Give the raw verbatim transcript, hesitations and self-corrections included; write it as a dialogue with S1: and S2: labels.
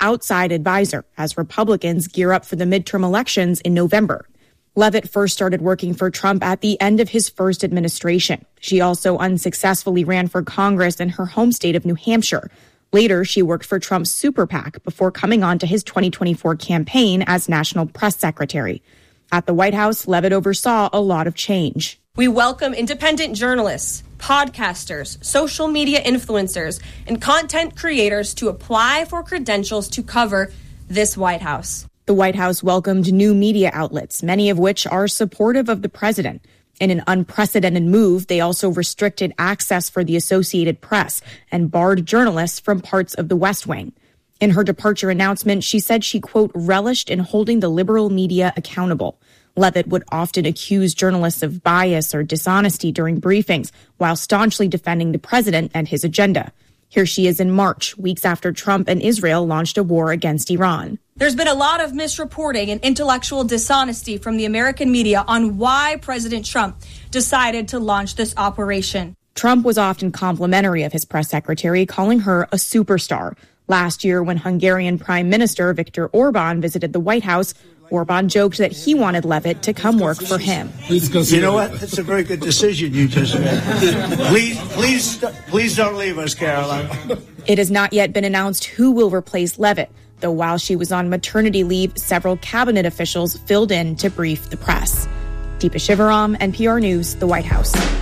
S1: outside advisor as Republicans gear up for the midterm elections in November. Leavitt first started working for Trump at the end of his first administration. She also unsuccessfully ran for Congress in her home state of New Hampshire. Later, she worked for Trump's super PAC before coming on to his twenty twenty-four campaign as national press secretary. At the White House, Leavitt oversaw a lot of change.
S2: We welcome independent journalists, podcasters, social media influencers, and content creators to apply for credentials to cover this White House.
S1: The White House welcomed new media outlets, many of which are supportive of the president. In an unprecedented move, they also restricted access for the Associated Press and barred journalists from parts of the West Wing. In her departure announcement, she said she, quote, relished in holding the liberal media accountable. Leavitt would often accuse journalists of bias or dishonesty during briefings while staunchly defending the president and his agenda. Here she is in March, weeks after Trump and Israel launched a war against Iran.
S2: There's been a lot of misreporting and intellectual dishonesty from the American media on why President Trump decided to launch this operation.
S1: Trump was often complimentary of his press secretary, calling her a superstar. Last year, when Hungarian Prime Minister Viktor Orban visited the White House, Orban joked that he wanted Leavitt to come work for him.
S3: You know what? That's a very good decision you just made. Please, please, please don't leave us, Caroline.
S1: It has not yet been announced who will replace Leavitt, though while she was on maternity leave, several cabinet officials filled in to brief the press. Deepa Shivaram, N P R News, the White House.